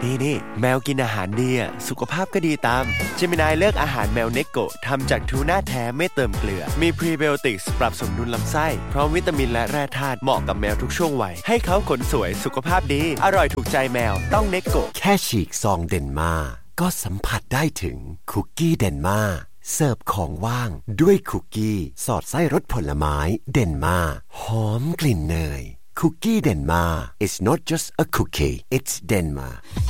นี่แมวกินอาหารดีสุขภาพก็ดีตามเจมินายเลือกอาหารแมวเนโกะทำจากทูน่าแท้ไม่เติมเกลือมีพรีไบโอติกส์ปรับสมดุลลำไส้พร้อมวิตามินและแร่ธาตุเหมาะกับแมวทุกช่วงวัยให้เขาขนสวยสุขภาพดีอร่อยถูกใจแมวต้องเนโกะแค่ฉีกซองเดนมาก็สัมผัสได้ถึงคุกกี้เดนมาเสิร์ฟของว่างด้วยคุกกี้สอดไส้รสผลไม้เดนมาหอมกลิ่นเนยคุกกี้เดนมา It's not just a cookie it's Denma